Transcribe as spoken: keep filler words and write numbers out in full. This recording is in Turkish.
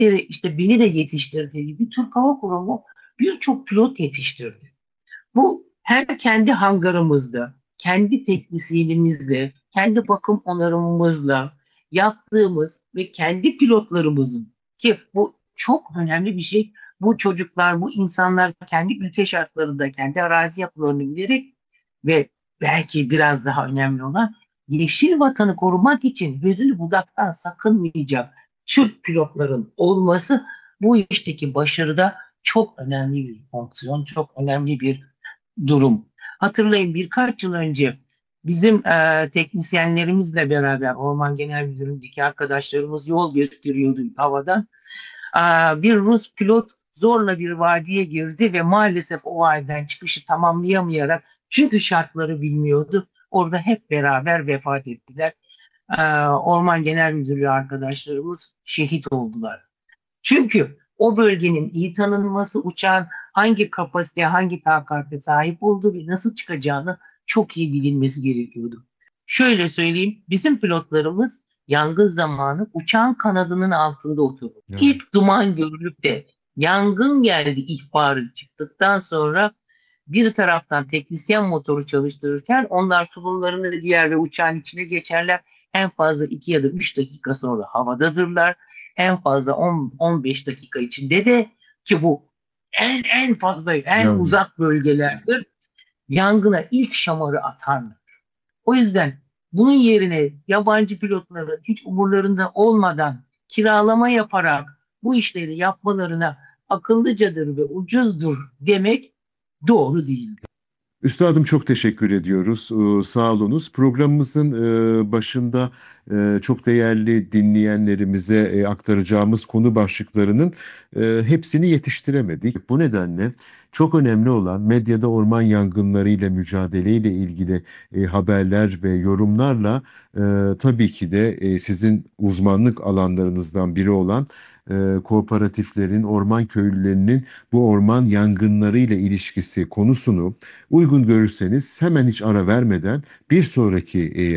beri işte beni de yetiştirdiği gibi Türk Hava Kurumu birçok pilot yetiştirdi. Bu hem kendi hangarımızda, kendi teknisyenimizle, kendi bakım onarımımızla yaptığımız ve kendi pilotlarımızın, ki bu çok önemli bir şey. Bu çocuklar, bu insanlar kendi ülke şartlarında, kendi arazi yapılarını bilerek ve belki biraz daha önemli olan yeşil vatanı korumak için gözünü budaktan sakınmayacak Türk pilotların olması bu işteki başarıda çok önemli bir fonksiyon, çok önemli bir durum. Hatırlayın, birkaç yıl önce bizim e, teknisyenlerimizle beraber Orman Genel Müdürlüğü'ndeki arkadaşlarımız yol gösteriyordu havadan. E, bir Rus pilot zorla bir vadiye girdi ve maalesef o vadiden çıkışı tamamlayamayarak, çünkü şartları bilmiyordu, orada hep beraber vefat ettiler. E, Orman Genel Müdürlüğü arkadaşlarımız şehit oldular. Çünkü o bölgenin iyi tanınması, uçağın hangi kapasiteye, hangi takate sahip olduğu ve nasıl çıkacağını çok iyi bilinmesi gerekiyordu. Şöyle söyleyeyim, bizim pilotlarımız yangın zamanı uçağın kanadının altında oturdu. Evet. İlk duman görülüp de yangın geldi ihbarı çıktıktan sonra bir taraftan teknisyen motoru çalıştırırken onlar tulumlarını diğer ve uçağın içine geçerler. En fazla iki ya da üç dakika sonra havadadırlar. En fazla on on beş dakika içinde de, ki bu en en fazla en Yani uzak bölgelerdir, yangına ilk şamarı atarlar. O yüzden bunun yerine yabancı pilotların hiç umurlarında olmadan kiralama yaparak bu işleri yapmalarına akıllıcadır ve ucuzdur demek doğru değildir. Üstadım çok teşekkür ediyoruz. Ee, sağ olunuz. Programımızın e, başında e, çok değerli dinleyenlerimize e, aktaracağımız konu başlıklarının e, hepsini yetiştiremedik. Bu nedenle çok önemli olan medyada orman yangınları ile mücadele ile ilgili e, haberler ve yorumlarla e, tabii ki de e, sizin uzmanlık alanlarınızdan biri olan e, kooperatiflerin, orman köylülerinin bu orman yangınları ile ilişkisi konusunu uygun görürseniz hemen hiç ara vermeden bir sonraki e,